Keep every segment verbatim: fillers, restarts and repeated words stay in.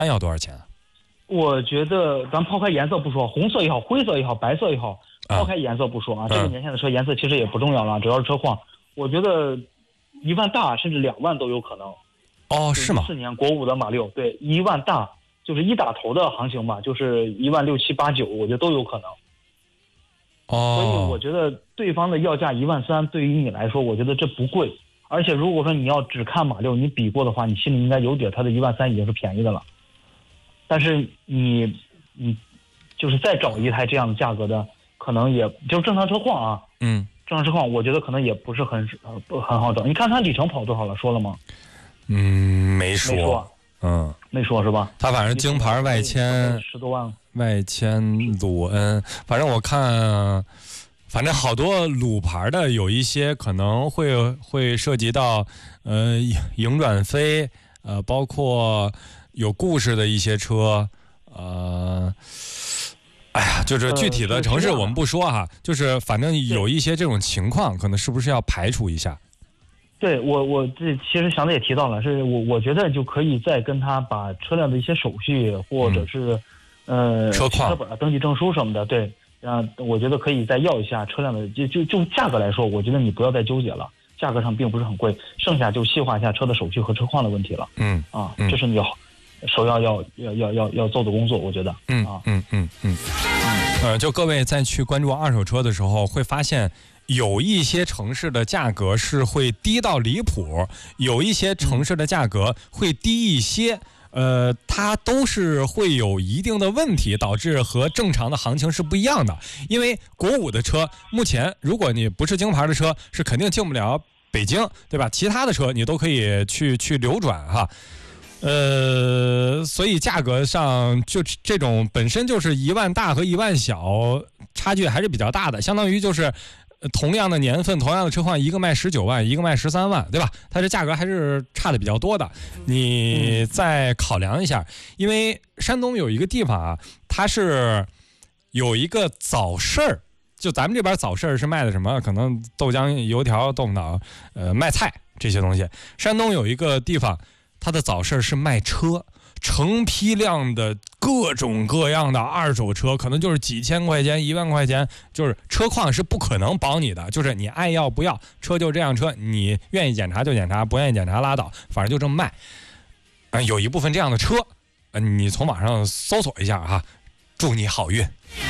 要多少钱啊？ 我觉得咱抛开颜色不说，红色也好，灰色也好，白色也好，抛开颜色不说啊，啊这个年限的车颜色其实也不重要了，主要是车况。我觉得一万大甚至两万都有可能。 哦，是吗？ 四年国五的马六，对，一万大就是一打头的行情吧，就是一万六七八九，我觉得都有可能。 哦， 所以我觉得对方的要价一万三，对于你来说，我觉得这不贵。而且如果说你要只看马六，你比过的话，你心里应该有底，它的一万三已经是便宜的了。但是你你就是再找一台这样的价格的，可能也就是正常车况啊， 嗯， 正常车况，我觉得可能也不是很呃不很好找。你看它里程跑多少了？说了吗？ 嗯，没说。 没说。 嗯， 没说是吧？ 它反正京牌外迁十多万， 外迁鲁恩，反正我看，反正好多鲁牌的有一些可能会会涉及到呃迎转飞，呃包括有故事的一些车，呃。哎呀，就是具体的城市我们不说哈，就是反正有一些这种情况，可能是不是要排除一下？ 对我，我这其实祥子也提到了，是我我觉得就可以再跟他把车辆的一些手续，或者是、嗯、呃车况、 车本、登记证书什么的，对，让我觉得可以再要一下车辆的，就就就价格来说，我觉得你不要再纠结了，价格上并不是很贵，剩下就细化一下车的手续和车况的问题了。 嗯啊，这是你要首要要要要要要做的工作，我觉得。 嗯啊， 嗯嗯嗯，呃，就各位在去关注二手车的时候，会发现。有一些城市的价格是会低到离谱，有一些城市的价格会低一些，呃，它都是会有一定的问题，导致和正常的行情是不一样的。因为国五的车，目前如果你不是京牌的车，是肯定进不了北京，对吧？其他的车你都可以去去流转哈。呃，所以价格上就这种本身就是一万大和一万小差距还是比较大的，相当于就是。同样的年份，同样的车况，一个卖十九万，一个卖十三万，对吧？它这价格还是差的比较多的。你再考量一下，因为山东有一个地方啊，它是有一个早市儿，就咱们这边早市儿是卖的什么？可能豆浆、油条、豆腐脑，呃，卖菜这些东西。山东有一个地方，它的早市儿是卖车。成批量的各种各样的二手车，可能就是几千块钱、一万块钱，就是车况是不可能保你的，就是你爱要不要，车就这样车，你愿意检查就检查，不愿意检查拉倒，反正就这么卖。呃、有一部分这样的车，呃、你从网上搜索一下哈，祝你好运。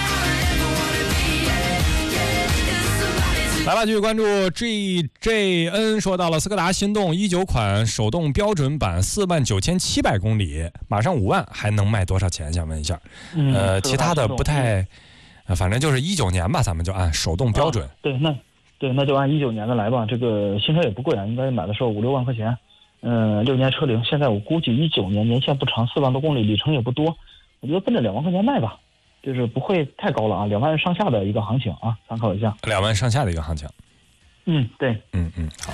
来吧，继续关注 G J N 说到了斯柯达心动一九款手动标准版四万九千七百公里，马上五万，还能卖多少钱？想问一下。 嗯、 呃，其他的不太，呃、反正就是一九年吧，咱们就按手动标准。 啊、对，那对那就按一九年的来吧。这个新车也不贵啊，应该买的时候五六万块钱。嗯、呃，六年车龄，现在我估计一九年年限不长，四万多公里，里程也不多，我觉得奔着两万块钱卖吧。就是不会太高了啊，两万上下的一个行情啊，参考一下。两万上下的一个行情。 嗯，对， 嗯嗯，好。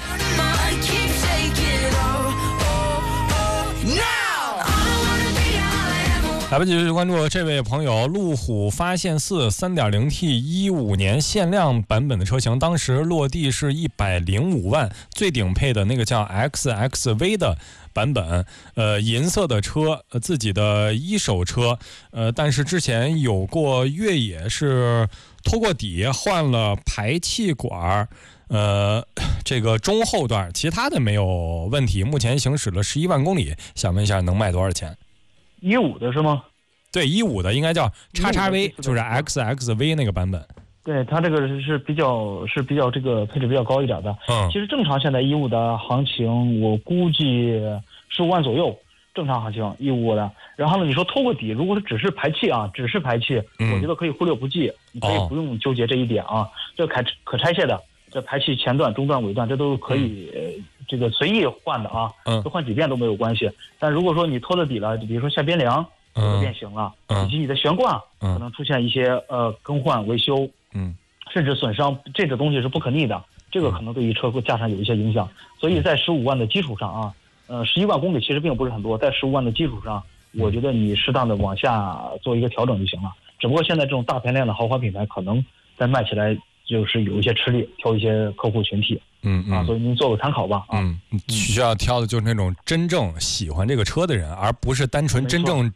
来吧，继续关注这位朋友，路虎发现四 三点零 T 一五年限量版本的车型，当时落地是一百零五万，最顶配的那个叫 X X V 的版本，呃，银色的车，呃，自己的一手车，呃，但是之前有过越野是拖过底，换了排气管，呃，这个中后段，其他的没有问题。目前行驶了十一万公里，想问一下能卖多少钱？ 一五的是吗？ 对，一五的应该叫叉叉 V， 就是 X X V 那个版本。 对，它这个是比较是比较这个配置比较高一点的。 嗯， 其实正常现在一五的行情，我估计十五万左右，正常行情一五的。然后呢，你说拖过底，如果是只是排气啊，只是排气， 嗯、 我觉得可以忽略不计，你可以不用纠结这一点啊。哦、这可可拆卸的，这排气前段、中段、尾段，这都可以、嗯、这个随意换的啊， 嗯， 换几遍都没有关系。但如果说你拖了底了，比如说下边梁。就变形了、 嗯， 以及你的悬挂可能出现一些呃更换维修， 嗯， 甚至损伤，这个东西是不可逆的，这个可能对于车价上有一些影响。所以在十五万的基础上啊，呃，十一万公里其实并不是很多，在十五万的基础上，我觉得你适当的往下做一个调整就行了。只不过现在这种大排量的豪华品牌，可能在卖起来就是有一些吃力，挑一些客户群体。 嗯嗯啊，所以您做个参考吧啊。 嗯，需要挑的就是那种真正喜欢这个车的人，而不是单纯真正